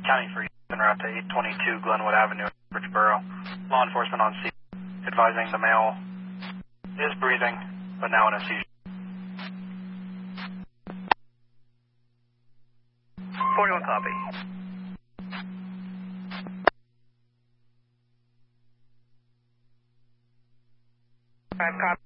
County for en route to 822 Glenwood Avenue, Bridgeboro. Law enforcement on scene, advising the male is breathing, but now in a seizure. 41 copy. 5 copy.